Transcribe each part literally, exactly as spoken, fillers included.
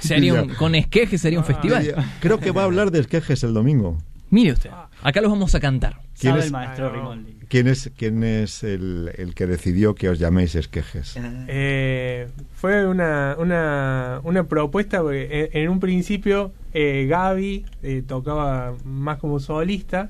Sería un, con esquejes sería un Ah, festival. Creo que va a hablar de esquejes el domingo. Mire usted, acá los vamos a cantar. Sabe es- el maestro Ah, no. Rimoldi. ¿Quién es, quién es el, el que decidió que os llaméis esquejes? Eh, fue una, una, una propuesta porque en, en un principio eh, Gaby eh, tocaba más como solista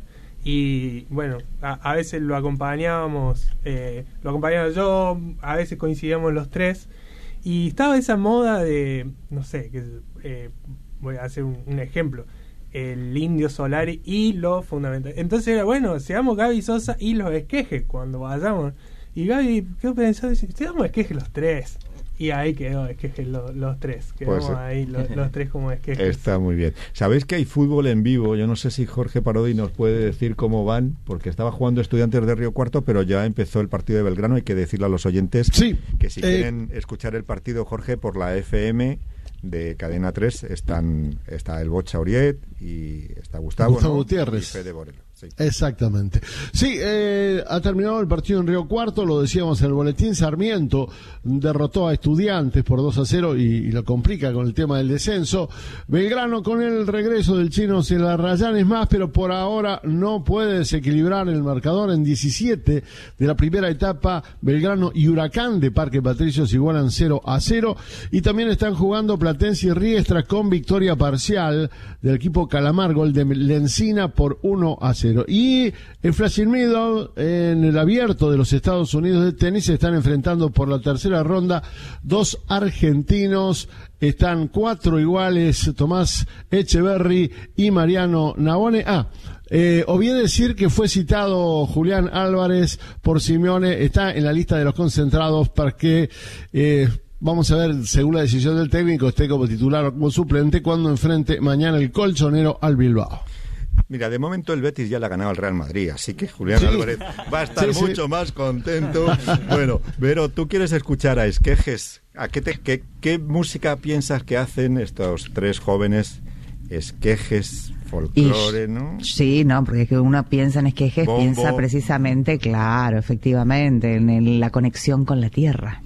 y bueno, a, a veces lo acompañábamos, eh, lo acompañaba yo, a veces coincidíamos los tres y estaba esa moda de, no sé, que eh, voy a hacer un, un ejemplo, el Indio Solari y lo fundamental. Entonces era bueno, seamos Gaby Sosa y los esquejes cuando vayamos. Y Gaby quedó pensando, dice, seamos esquejes los tres. Y ahí quedó esquejes lo- los tres. Quedamos Pues, ahí lo- los tres como esquejes. Está muy bien. ¿Sabéis que hay fútbol en vivo? Yo no sé si Jorge Parodi nos puede decir cómo van, porque estaba jugando Estudiantes de Río Cuarto, pero ya empezó el partido de Belgrano. Hay que decirle a los oyentes Sí, que si eh, quieren escuchar el partido, Jorge, por la F M de Cadena tres, están está el Bocha Uriet y está Gustavo, Gustavo ¿no? Gutiérrez. Y Fede Borelo. Sí. Exactamente. Sí, eh, ha terminado el partido en Río Cuarto, lo decíamos en el boletín. Sarmiento derrotó a Estudiantes por dos a cero y, y lo complica con el tema del descenso. Belgrano con el regreso del chino se la rayan es más, pero por ahora no puede desequilibrar el marcador. En diecisiete de la primera etapa, Belgrano y Huracán de Parque Patricios igualan cero a cero. Y también están jugando Platense y Riestra con victoria parcial del equipo Calamar, gol de Lencina por uno a cero. Y el Flushing Meadows, en el abierto de los Estados Unidos de tenis, se están enfrentando por la tercera ronda dos argentinos. Están cuatro iguales, Tomás Echeverry y Mariano Navone. Ah, eh, o bien decir que fue citado Julián Álvarez por Simeone, está en la lista de los concentrados para que... Eh, Vamos a ver, según la decisión del técnico, esté como titular o como suplente cuando enfrente mañana el colchonero al Bilbao. Mira, de momento el Betis ya le ha ganado al Real Madrid, así que Julián Sí. Álvarez va a estar Sí, sí. mucho más contento. Bueno, Vero, ¿tú quieres escuchar a Esquejes? ¿A qué, te, qué, qué música piensas que hacen estos tres jóvenes esquejes, folclore, Y- ¿no? Sí, no, porque es que uno piensa en esquejes, Bombo. piensa precisamente, claro, efectivamente, en el- la conexión con la tierra.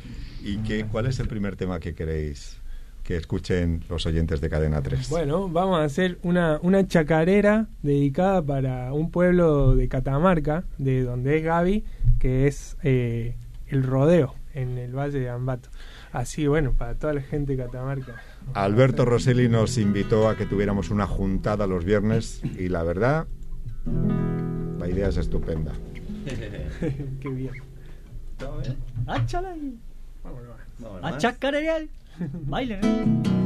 ¿Y qué, cuál es el primer tema que queréis que escuchen los oyentes de Cadena tres? Bueno, vamos a hacer una, una chacarera dedicada para un pueblo de Catamarca, de donde es Gaby, que es eh, el Rodeo, en el Valle de Ambato. Así, bueno, para toda la gente de Catamarca. Alberto Rosselli nos invitó a que tuviéramos una juntada los viernes y la verdad, la idea es estupenda. Qué bien. ¡Áchala ahí! Vámonos. ¡A chacarear! ¡Bailen!